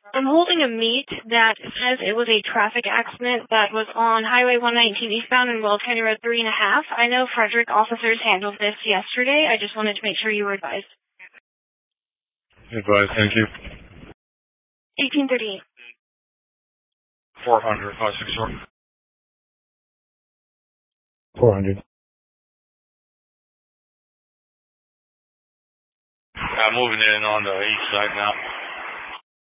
I'm holding a meet that says it was a traffic accident that was on Highway 119 eastbound in Wells County Road 3.5. I know Frederick officers handled this yesterday. I just wanted to make sure you were advised. Advised, thank you. 1838. 400, 564. 400. I'm moving in on the east side now.